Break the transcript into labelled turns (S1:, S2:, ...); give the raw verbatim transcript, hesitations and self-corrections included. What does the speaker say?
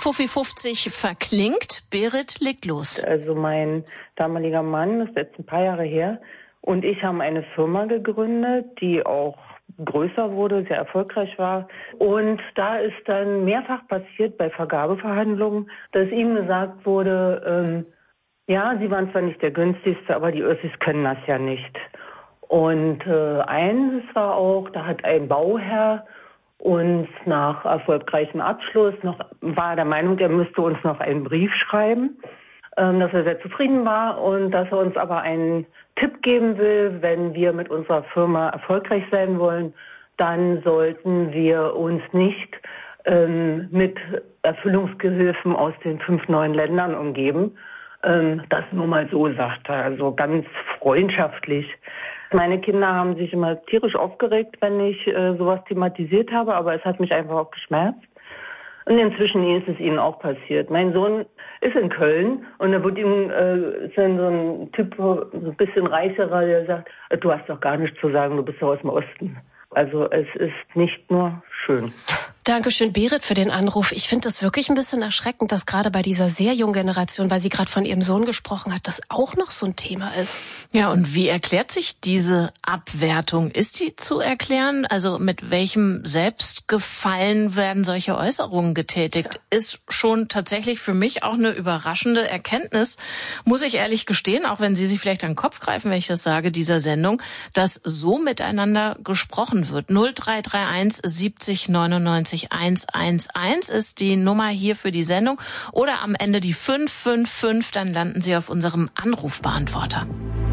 S1: Fuffi fünfzig verklingt. Berit legt los.
S2: Also mein damaliger Mann, das ist jetzt ein paar Jahre her, und ich haben eine Firma gegründet, die auch größer wurde, sehr erfolgreich war. Und da ist dann mehrfach passiert bei Vergabeverhandlungen, dass ihm gesagt wurde, ähm, ja, Sie waren zwar nicht der günstigste, aber die Össis können das ja nicht. Und äh, eins war auch, da hat ein Bauherr uns nach erfolgreichem Abschluss noch, war der Meinung, er müsste uns noch einen Brief schreiben, ähm, dass er sehr zufrieden war und dass er uns aber einen Tipp geben will, wenn wir mit unserer Firma erfolgreich sein wollen, dann sollten wir uns nicht ähm, mit Erfüllungsgehilfen aus den fünf neuen Ländern umgeben. Ähm, das nur mal so, sagt er, also ganz freundschaftlich. Meine Kinder haben sich immer tierisch aufgeregt, wenn ich äh, sowas thematisiert habe, aber es hat mich einfach auch geschmerzt. Und inzwischen ist es ihnen auch passiert. Mein Sohn ist in Köln und da wird ihm äh, ist dann so ein Typ, so ein bisschen reicherer, der sagt, du hast doch gar nichts zu sagen, du bist doch aus dem Osten. Also es ist nicht nur schön.
S1: Dankeschön, Berit, für den Anruf. Ich finde das wirklich ein bisschen erschreckend, dass gerade bei dieser sehr jungen Generation, weil sie gerade von ihrem Sohn gesprochen hat, das auch noch so ein Thema ist.
S3: Ja, und wie erklärt sich diese Abwertung? Ist die zu erklären? Also mit welchem Selbstgefallen werden solche Äußerungen getätigt? Ist schon tatsächlich für mich auch eine überraschende Erkenntnis, muss ich ehrlich gestehen, auch wenn Sie sich vielleicht an den Kopf greifen, wenn ich das sage, dieser Sendung, dass so miteinander gesprochen wird. null drei drei eins siebzig neunundneunzig hundertzehn ist die Nummer hier für die Sendung oder am Ende die fünf fünf fünf, dann landen Sie auf unserem Anrufbeantworter.